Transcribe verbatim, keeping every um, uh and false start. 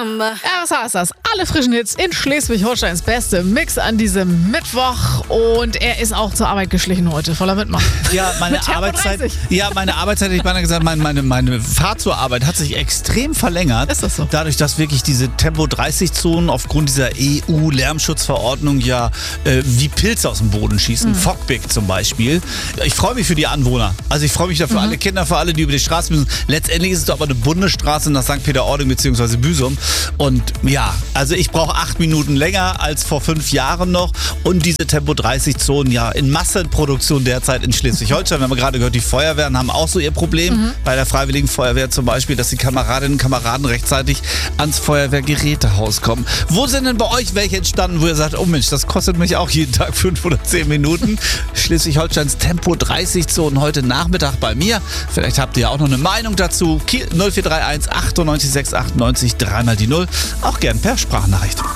Samba. Ja, was heißt das? Alle frischen Hits in Schleswig-Holsteins beste Mix an diesem Mittwoch. Und er ist auch zur Arbeit geschlichen heute, voller Mitmachen. Ja, meine Mit Tempo Arbeitszeit. dreißig. Ja, meine Arbeitszeit, ich meine gesagt, meine, meine, meine Fahrt zur Arbeit hat sich extrem verlängert. Ist das so? Dadurch, dass wirklich diese Tempo dreißig Zonen aufgrund dieser E U-Lärmschutzverordnung ja äh, wie Pilze aus dem Boden schießen. Mhm. Fockbeck zum Beispiel. Ich freue mich für die Anwohner. Also ich freue mich dafür, mhm. alle Kinder, für alle, die über die Straße müssen. Letztendlich ist es aber eine Bundesstraße nach Sankt Peter-Ording bzw. Büsum. Und ja, also ich brauche acht Minuten länger als vor fünf Jahren noch. Und diese Tempo dreißig Zonen ja in Massenproduktion derzeit in Schleswig-Holstein. Wir haben gerade gehört, die Feuerwehren haben auch so ihr Problem. Mhm. Bei der Freiwilligen Feuerwehr zum Beispiel, dass die Kameradinnen und Kameraden rechtzeitig ans Feuerwehrgerätehaus kommen. Wo sind denn bei euch welche entstanden, wo ihr sagt, oh Mensch, das kostet mich auch jeden Tag fünf oder zehn Minuten? Schleswig-Holsteins Tempo dreißig Zonen heute Nachmittag bei mir. Vielleicht habt ihr auch noch eine Meinung dazu. Kiel null vier drei eins achtundneunzig sechs achtundneunzig, dreimal die null. Auch gern per Sprachnachricht.